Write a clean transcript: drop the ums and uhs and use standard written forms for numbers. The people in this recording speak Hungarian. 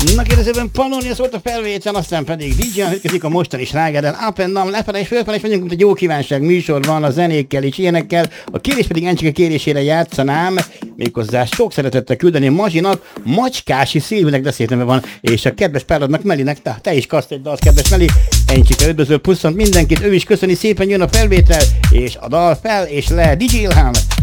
Na kérdezőben Pannónia szólt a felvétel, aztán pedig DJ-en ütközik a mostani slágeren. Up and down, lefele és fölfele, és vagyunk, mint egy jó kívánság műsor van a zenékkel és ilyenekkel. A kérés pedig Encsike kérésére játszanám, méghozzá sok szeretettel küldeni Mazsinak, Macskási Szilvinek, de szép neve van, és a kedves párodnak Melinek, te is kaszt egy dalt, kedves Meli. Encsike üdvözöl, pusztont mindenkit, ő is köszöni, szépen jön a felvétel, és a dal fel és le, DJ Ilham.